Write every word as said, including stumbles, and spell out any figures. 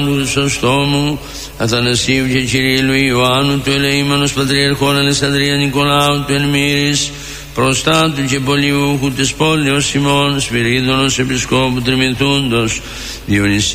του Σωστόμου, Αθανασίου και Κυρίλλου Ιωάννου, του ελεήμενος Πατριαρχών Αλεξανδρία Νικολάου, του Ελμύρης, προστάτου και πολιούχου της πόλεως ημών, Σπυρίδωνος Επισκόπου Τριμηθούντος, Διονυσίου